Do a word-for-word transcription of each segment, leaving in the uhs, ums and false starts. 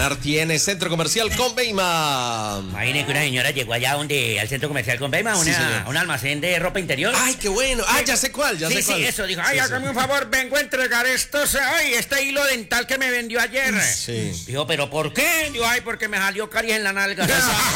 ganar tiene Centro Comercial Conveima. Imagínense que una señora llegó allá donde, al Centro Comercial Conveima, una, sí, un almacén de ropa interior. Ay, qué bueno. Ah, ya sé cuál, ya sí, sé cuál. Sí, eso, dijo, ay, sí, hágame sí. un favor, vengo a entregar estos, ay, este hilo dental que me vendió ayer. Sí. Dijo, ¿pero por qué? Dijo, ay, porque me salió caries en la nalga.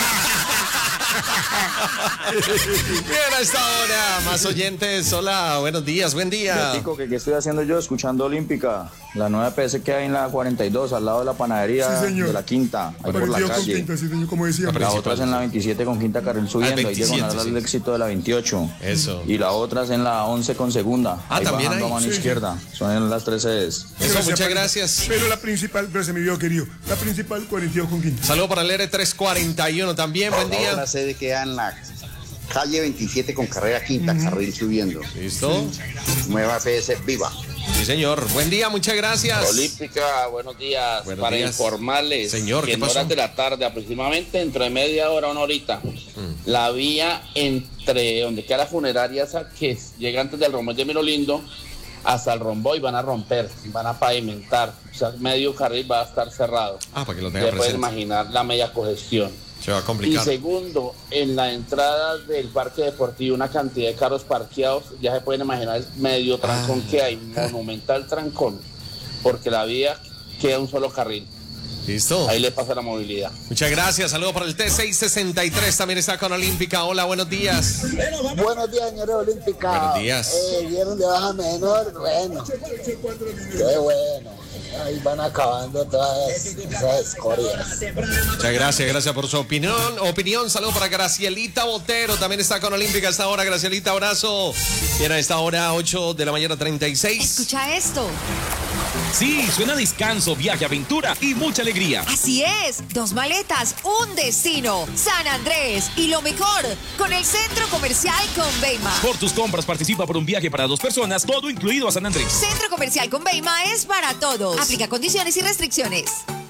Bien, a esta hora, más oyentes. Hola, buenos días, buen día. Chico, ¿qué, ¿qué estoy haciendo yo? Escuchando Olímpica, la nueva P S que hay en la cuarenta y dos, al lado de la panadería sí, de la Quinta, ahí por la calle. Quinta, sí, señor, como decía. La, la otra es en la veintisiete con Quinta Carril subiendo, ahí diagonal al sí. éxito de la veintiocho. Eso. Y la otra es en la once con segunda, ah, ahí también bajando hay. a mano sí, izquierda. Sí. Son en las tres sedes. Eso, muchas gracias. Pero la principal, pero se me vio querido, la principal cuarenta y dos con Quinta. Saludo para el R trescientos cuarenta y uno también, buen día. La sede queda en la calle veintisiete con carrera Quinta, uh-huh. carril subiendo. ¿Listo? Sí. Nueva P S viva. Sí, señor. Buen día, muchas gracias. Olímpica, buenos días. Buenos Para días. informarles señor, que ¿qué en pasó? horas de la tarde, aproximadamente dentro de media hora, una horita, mm. la vía entre donde queda la funeraria esa que llega antes del Romboy de Mirolindo hasta el Romboy van a romper, van a pavimentar. O sea, medio carril va a estar cerrado. Ah, para que lo tengan presente. Se puede imaginar la media congestión. Se va a complicar. Y segundo, en la entrada del parque deportivo, una cantidad de carros parqueados, ya se pueden imaginar el medio trancón ah. que hay, monumental trancón, porque la vía queda un solo carril. Listo. Ahí le pasa la movilidad. Muchas gracias. Saludos para el T seiscientos sesenta y tres. También está con Olímpica. Hola, buenos días. Buenos días, señores Olímpica. Buenos días. Eh, ¿Vieron de baja menor? Bueno. Qué bueno. Ahí van acabando todas esas escorias. Muchas gracias, gracias por su opinión. Opinión, saludo para Gracielita Botero. También está con Olímpica a esta hora. Gracielita, abrazo. Bien, a esta hora, ocho de la mañana, treinta y seis. Escucha esto. Sí, suena descanso, viaje, aventura y mucha alegría. Así es, dos maletas, un destino, San Andrés. Y lo mejor, con el Centro Comercial Conveima. Por tus compras participa por un viaje para dos personas, todo incluido a San Andrés. Centro Comercial Conveima es para todos. Aplica condiciones y restricciones.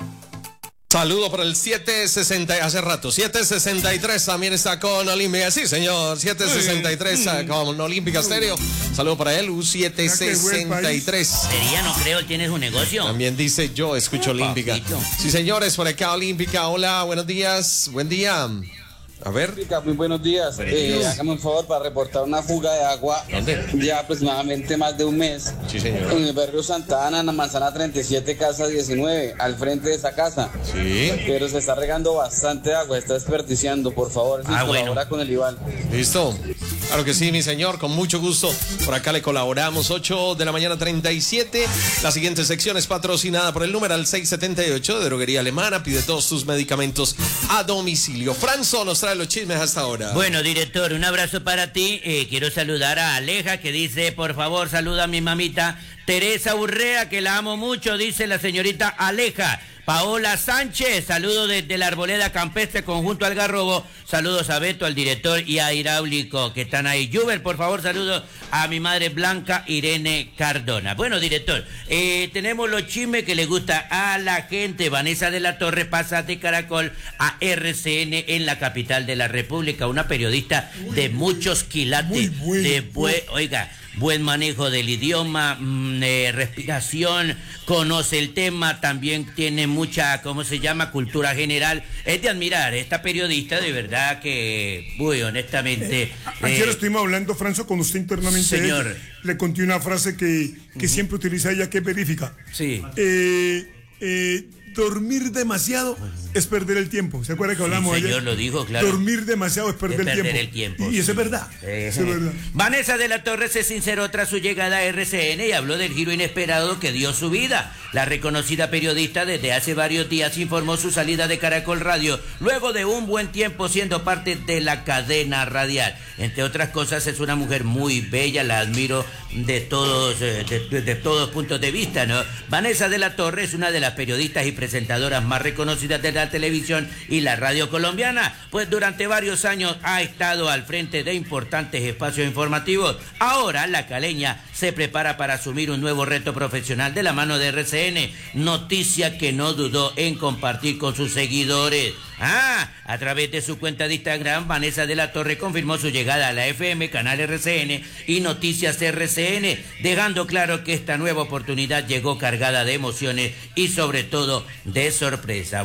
Saludo para el setecientos sesenta, hace rato, setecientos sesenta y tres también está con Olímpica, sí señor, setecientos sesenta y tres mm. con Olímpica Stereo. Saludo para él, U setecientos sesenta y tres. Sería, no creo, tienes un negocio. También dice, yo escucho Olímpica. Papito. Sí señores, por acá Olímpica, hola, buenos días, buen día. A ver. Muy buenos días. Eh, hágame un favor para reportar una fuga de agua. ¿Dónde? Ya aproximadamente más de un mes. Sí, señor. En el barrio Santa Ana, en la manzana treinta y siete, casa diecinueve, al frente de esa casa. Sí. Pero se está regando bastante agua, está desperdiciando. Por favor, si ah, colabora bueno. con el Iván. Listo. Claro que sí, mi señor, con mucho gusto. Por acá le colaboramos. ocho de la mañana, treinta y siete. La siguiente sección es patrocinada por el numeral seiscientos setenta y ocho de Droguería Alemana. Pide todos tus medicamentos a domicilio. Franzo nos trae los chismes hasta ahora. Bueno, director, un abrazo para ti. Eh, quiero saludar a Aleja, que dice, por favor, saluda a mi mamita Teresa Urrea, que la amo mucho, dice la señorita Aleja. Paola Sánchez, saludos desde la Arboleda Campestre, conjunto Algarrobo. Saludos a Beto, al director y a Hidráulico, que están ahí. Juber, por favor, saludos a mi madre Blanca Irene Cardona. Bueno, director, eh, tenemos los chismes que le gusta a la gente. Vanessa de la Torre pasa de Caracol a R C N en la capital de la República. Una periodista de muchos quilates. De buen, oiga, buen manejo del idioma, mmm, eh, respiración, conoce el tema, también tiene mucha, ¿cómo se llama?, cultura general. Es de admirar, esta periodista, de verdad que, muy honestamente... Eh, ayer eh, estuvimos hablando, Franzo, con usted internamente. Señor. Ella, le conté una frase que, que uh-huh. siempre utiliza ella, que es verífica. Sí. Eh, eh, dormir demasiado es perder el tiempo. ¿Se acuerda que hablamos sí, señor, ayer? lo dijo, claro. Dormir demasiado es perder, es perder el, el tiempo. tiempo. Y, y eso es verdad. Eh, eso es verdad. Vanessa de la Torre se sinceró tras su llegada a R C N y habló del giro inesperado que dio su vida. La reconocida periodista desde hace varios días informó su salida de Caracol Radio luego de un buen tiempo siendo parte de la cadena radial. Entre otras cosas, es una mujer muy bella, la admiro de todos, de, de, de todos puntos de vista, ¿no? Vanessa de la Torre es una de las periodistas y presentadoras más reconocidas de la televisión y la radio colombiana, pues durante varios años ha estado al frente de importantes espacios informativos. Ahora la caleña se prepara para asumir un nuevo reto profesional de la mano de R C N, noticia que no dudó en compartir con sus seguidores. Ah, a través de su cuenta de Instagram, Vanessa de la Torre confirmó su llegada a la F M, Canal R C N y Noticias R C N, dejando claro que esta nueva oportunidad llegó cargada de emociones y sobre todo de sorpresa.